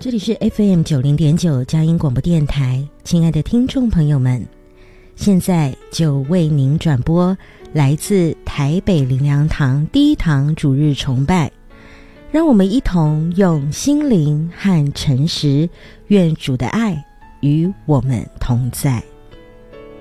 这里是 FM90.9 佳音广播电台，亲爱的听众朋友们，现在就为您转播来自台北灵粮堂第一堂主日崇拜，让我们一同用心灵和诚实，愿主的爱与我们同在。